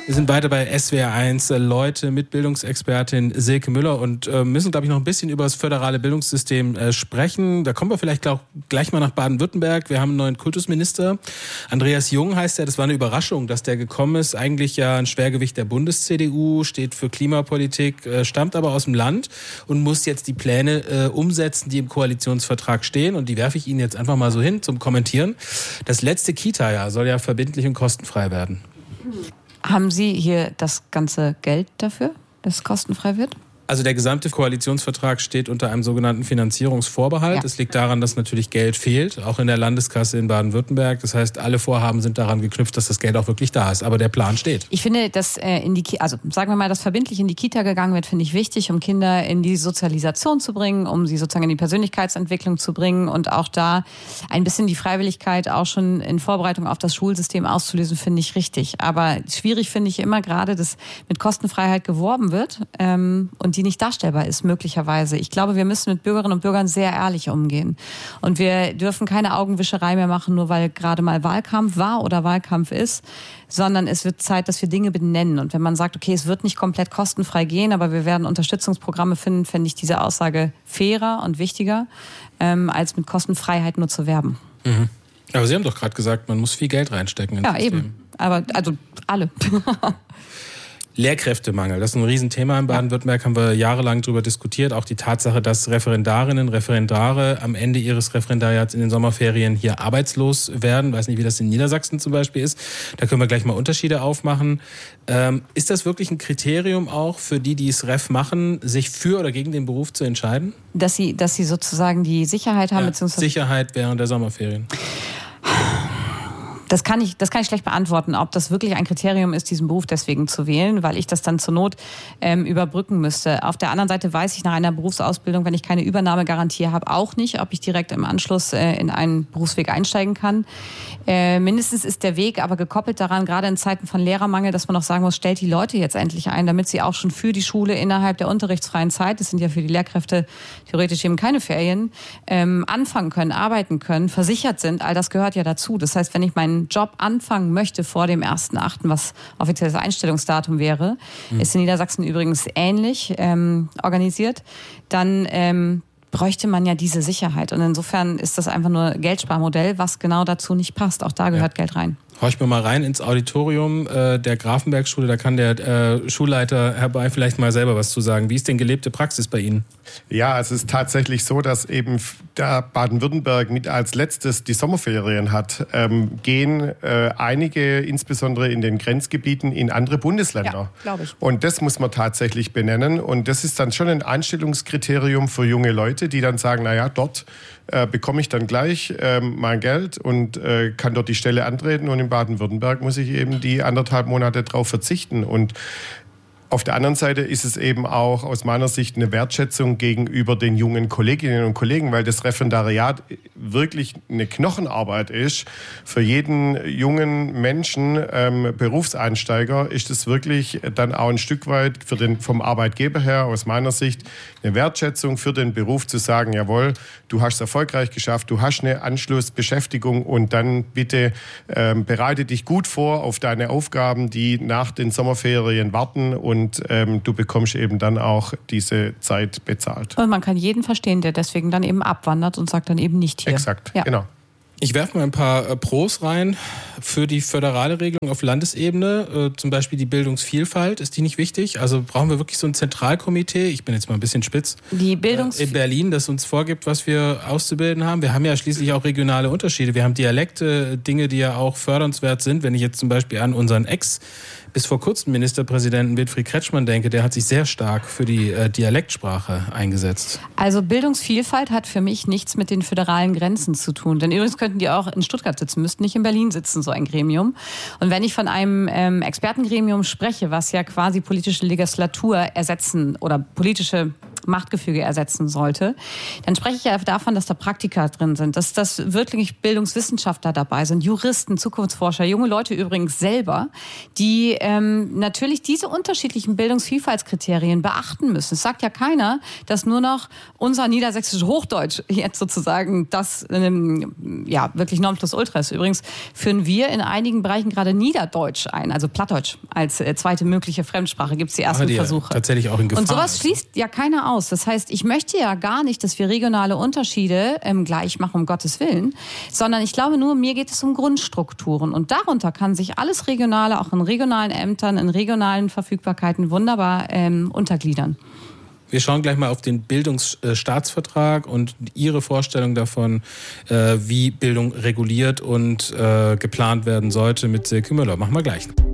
Wir sind beide bei SWR1, Leute mit Bildungsexpertin Silke Müller und müssen, glaube ich, noch ein bisschen über das föderale Bildungssystem sprechen. Da kommen wir vielleicht gleich mal nach Baden-Württemberg. Wir haben einen neuen Kultusminister. Andreas Jung heißt er. Das war eine Überraschung, dass der gekommen ist. Eigentlich ja ein Schwergewicht der Bundes-CDU, steht für Klimapolitik, stammt aber aus dem Land und muss jetzt die Pläne umsetzen, die im Koalitionsvertrag stehen. Und die werfe ich Ihnen jetzt einfach mal so hin zum Kommentieren. Das letzte Kita-Jahr soll ja verbindlich und kostenfrei werden. Haben Sie hier das ganze Geld dafür, dass es kostenfrei wird? Also der gesamte Koalitionsvertrag steht unter einem sogenannten Finanzierungsvorbehalt. Es liegt daran, dass natürlich Geld fehlt, auch in der Landeskasse in Baden-Württemberg. Das heißt, alle Vorhaben sind daran geknüpft, dass das Geld auch wirklich da ist. Aber der Plan steht. Ich finde, dass sagen wir mal, dass verbindlich in die Kita gegangen wird, finde ich wichtig, um Kinder in die Sozialisation zu bringen, um sie sozusagen in die Persönlichkeitsentwicklung zu bringen und auch da ein bisschen die Freiwilligkeit auch schon in Vorbereitung auf das Schulsystem auszulösen, finde ich richtig. Aber schwierig finde ich immer gerade, dass mit Kostenfreiheit geworben wird und die nicht darstellbar ist, möglicherweise. Ich glaube, wir müssen mit Bürgerinnen und Bürgern sehr ehrlich umgehen. Und wir dürfen keine Augenwischerei mehr machen, nur weil gerade mal Wahlkampf war oder Wahlkampf ist, sondern es wird Zeit, dass wir Dinge benennen. Und wenn man sagt, okay, es wird nicht komplett kostenfrei gehen, aber wir werden Unterstützungsprogramme finden, fände ich diese Aussage fairer und wichtiger, als mit Kostenfreiheit nur zu werben. Mhm. Aber Sie haben doch gerade gesagt, man muss viel Geld reinstecken ins System. Ja, eben. Aber also alle. Lehrkräftemangel, das ist ein Riesenthema in Baden-Württemberg, haben wir jahrelang darüber diskutiert. Auch die Tatsache, dass Referendarinnen, Referendare am Ende ihres Referendariats in den Sommerferien hier arbeitslos werden. Ich weiß nicht, wie das in Niedersachsen zum Beispiel ist. Da können wir gleich mal Unterschiede aufmachen. Ist das wirklich ein Kriterium auch für die es Ref machen, sich für oder gegen den Beruf zu entscheiden? Dass sie sozusagen die Sicherheit haben, beziehungsweise Sicherheit während der Sommerferien. Das kann ich schlecht beantworten, ob das wirklich ein Kriterium ist, diesen Beruf deswegen zu wählen, weil ich das dann zur Not überbrücken müsste. Auf der anderen Seite weiß ich nach einer Berufsausbildung, wenn ich keine Übernahmegarantie habe, auch nicht, ob ich direkt im Anschluss in einen Berufsweg einsteigen kann. Mindestens ist der Weg aber gekoppelt daran, gerade in Zeiten von Lehrermangel, dass man auch sagen muss, stellt die Leute jetzt endlich ein, damit sie auch schon für die Schule innerhalb der unterrichtsfreien Zeit, das sind ja für die Lehrkräfte theoretisch eben keine Ferien, anfangen können, arbeiten können, versichert sind. All das gehört ja dazu. Das heißt, wenn ich meinen Job anfangen möchte vor dem 1.8., was offizielles Einstellungsdatum wäre, ist in Niedersachsen übrigens ähnlich organisiert, dann bräuchte man ja diese Sicherheit. Und insofern ist das einfach nur ein Geldsparmodell, was genau dazu nicht passt. Auch da gehört Geld rein. Horch mir mal rein ins Auditorium der Grafenberg-Schule. Da kann der Schulleiter Herr Bay vielleicht mal selber was zu sagen. Wie ist denn gelebte Praxis bei Ihnen? Ja, es ist tatsächlich so, dass eben da Baden-Württemberg mit als letztes die Sommerferien hat, gehen einige, insbesondere in den Grenzgebieten, in andere Bundesländer. Ja, glaube ich. Und das muss man tatsächlich benennen. Und das ist dann schon ein Einstellungskriterium für junge Leute, die dann sagen, naja, dort bekomme ich dann gleich mein Geld und kann dort die Stelle antreten. Und in Baden-Württemberg muss ich eben die 1,5 Monate drauf verzichten. Und auf der anderen Seite ist es eben auch aus meiner Sicht eine Wertschätzung gegenüber den jungen Kolleginnen und Kollegen, weil das Referendariat wirklich eine Knochenarbeit ist. Für jeden jungen Menschen, Berufseinsteiger, ist es wirklich dann auch ein Stück weit vom Arbeitgeber her, aus meiner Sicht, eine Wertschätzung für den Beruf zu sagen, jawohl, du hast es erfolgreich geschafft, du hast eine Anschlussbeschäftigung und dann bitte bereite dich gut vor auf deine Aufgaben, die nach den Sommerferien warten und du bekommst eben dann auch diese Zeit bezahlt. Und man kann jeden verstehen, der deswegen dann eben abwandert und sagt dann eben nicht hier. Exakt, ja. Genau. Ich werfe mal ein paar Pros rein für die föderale Regelung auf Landesebene. Zum Beispiel die Bildungsvielfalt. Ist die nicht wichtig? Also brauchen wir wirklich so ein Zentralkomitee? Ich bin jetzt mal ein bisschen spitz. In Berlin, das uns vorgibt, was wir auszubilden haben. Wir haben ja schließlich auch regionale Unterschiede. Wir haben Dialekte, Dinge, die ja auch fördernswert sind. Wenn ich jetzt zum Beispiel an unseren bis vor kurzem Ministerpräsidenten Winfried Kretschmann denke, der hat sich sehr stark für die Dialektsprache eingesetzt. Also Bildungsvielfalt hat für mich nichts mit den föderalen Grenzen zu tun. Denn übrigens könnten die auch in Stuttgart sitzen, müssten nicht in Berlin sitzen, so ein Gremium. Und wenn ich von einem Expertengremium spreche, was ja quasi politische Legislatur ersetzen oder politische Machtgefüge ersetzen sollte, dann spreche ich ja davon, dass da Praktiker drin sind, dass das wirklich Bildungswissenschaftler dabei sind, Juristen, Zukunftsforscher, junge Leute übrigens selber, die natürlich diese unterschiedlichen Bildungsvielfaltskriterien beachten müssen. Es sagt ja keiner, dass nur noch unser niedersächsisches Hochdeutsch jetzt sozusagen das wirklich Nonplusultra ist. Übrigens führen wir in einigen Bereichen gerade Niederdeutsch ein, also Plattdeutsch als zweite mögliche Fremdsprache. Gibt es die ersten Versuche. Tatsächlich auch in Gefahr. Und sowas schließt ja keiner aus. Das heißt, ich möchte ja gar nicht, dass wir regionale Unterschiede gleich machen, um Gottes Willen, sondern ich glaube nur, mir geht es um Grundstrukturen. Und darunter kann sich alles Regionale, auch in regionalen Ämtern, in regionalen Verfügbarkeiten wunderbar untergliedern. Wir schauen gleich mal auf den Bildungsstaatsvertrag und Ihre Vorstellung davon, wie Bildung reguliert und geplant werden sollte mit Silke Müller. Machen wir gleich.